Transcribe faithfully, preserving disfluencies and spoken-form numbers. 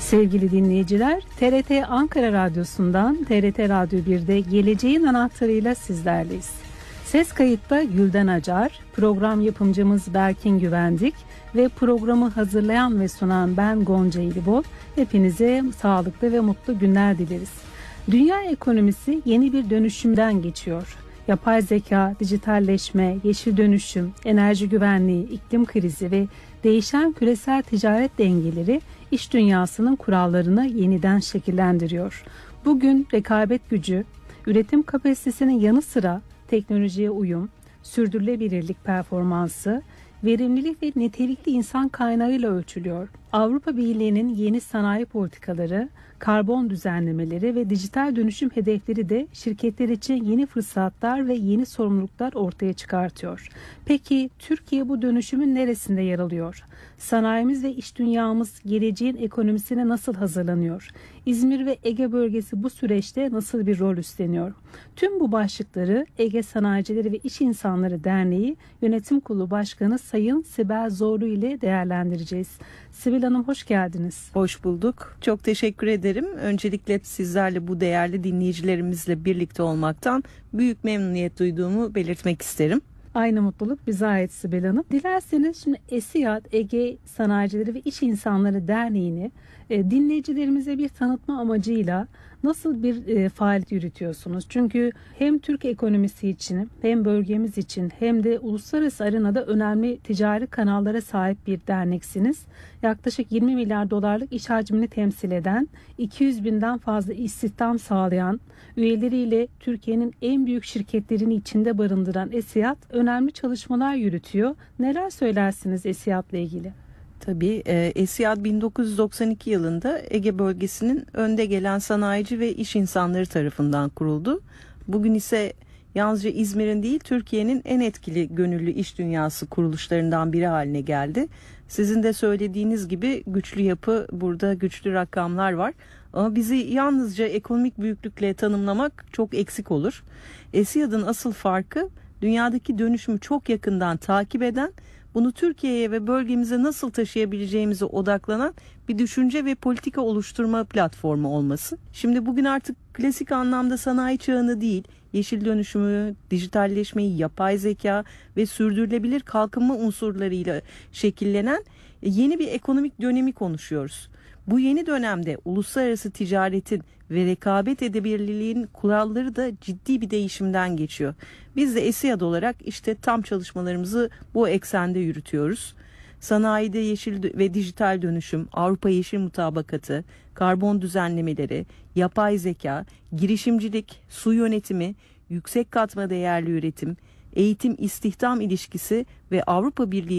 Sevgili dinleyiciler, T R T Ankara Radyosu'ndan T R T Radyo bir'de Geleceğin Anahtarı'yla sizlerleyiz. Ses kayıtta Gülden Acar, program yapımcımız Berkin Güvendik ve programı hazırlayan ve sunan ben Gonca İlibol. Hepinize sağlıklı ve mutlu günler dileriz. Dünya ekonomisi yeni bir dönüşümden geçiyor. Yapay zeka, dijitalleşme, yeşil dönüşüm, enerji güvenliği, iklim krizi ve değişen küresel ticaret dengeleri iş dünyasının kurallarını yeniden şekillendiriyor. Bugün rekabet gücü, üretim kapasitesinin yanı sıra teknolojiye uyum, sürdürülebilirlik performansı, verimlilik ve nitelikli insan kaynağıyla ölçülüyor. Avrupa Birliği'nin yeni sanayi politikaları, karbon düzenlemeleri ve dijital dönüşüm hedefleri de şirketler için yeni fırsatlar ve yeni sorumluluklar ortaya çıkartıyor. Peki Türkiye bu dönüşümün neresinde yer alıyor? Sanayimiz ve iş dünyamız geleceğin ekonomisine nasıl hazırlanıyor? İzmir ve Ege bölgesi bu süreçte nasıl bir rol üstleniyor? Tüm bu başlıkları Ege Sanayicileri ve İş İnsanları Derneği Yönetim Kurulu Başkanı Sayın Sibel Zorlu ile değerlendireceğiz. Sibel Hanım, hoş geldiniz. Hoş bulduk. Çok teşekkür ederim. Öncelikle sizlerle, bu değerli dinleyicilerimizle birlikte olmaktan büyük memnuniyet duyduğumu belirtmek isterim. Aynı mutluluk bize ait Sibel Hanım. Dilerseniz şimdi ESİAD, Ege Sanayicileri ve İş İnsanları Derneği'ni e, dinleyicilerimize bir tanıtma amacıyla nasıl bir e, faaliyet yürütüyorsunuz? Çünkü hem Türk ekonomisi için, hem bölgemiz için, hem de uluslararası arenada önemli ticari kanallara sahip bir derneksiniz. Yaklaşık yirmi milyar dolarlık iş hacmini temsil eden, iki yüz binden fazla istihdam sağlayan, üyeleriyle Türkiye'nin en büyük şirketlerini içinde barındıran ESİAD önemli çalışmalar yürütüyor. Neler söylersiniz ESİAD'la ilgili? Tabii ESİAD bin dokuz yüz doksan iki yılında Ege bölgesinin önde gelen sanayici ve iş insanları tarafından kuruldu. Bugün ise yalnızca İzmir'in değil, Türkiye'nin en etkili gönüllü iş dünyası kuruluşlarından biri haline geldi. Sizin de söylediğiniz gibi güçlü yapı, burada güçlü rakamlar var. Ama bizi yalnızca ekonomik büyüklükle tanımlamak çok eksik olur. ESİAD'ın asıl farkı, dünyadaki dönüşümü çok yakından takip eden, bunu Türkiye'ye ve bölgemize nasıl taşıyabileceğimize odaklanan bir düşünce ve politika oluşturma platformu olması. Şimdi bugün artık klasik anlamda sanayi çağını değil, yeşil dönüşümü, dijitalleşmeyi, yapay zeka ve sürdürülebilir kalkınma unsurlarıyla şekillenen yeni bir ekonomik dönemi konuşuyoruz. Bu yeni dönemde uluslararası ticaretin ve rekabet edebilirliğin kuralları da ciddi bir değişimden geçiyor. Biz de ESİAD olarak işte tam çalışmalarımızı bu eksende yürütüyoruz. Sanayide yeşil ve dijital dönüşüm, Avrupa Yeşil Mutabakatı, karbon düzenlemeleri, yapay zeka, girişimcilik, su yönetimi, yüksek katma değerli üretim, eğitim istihdam ilişkisi ve Avrupa Birliği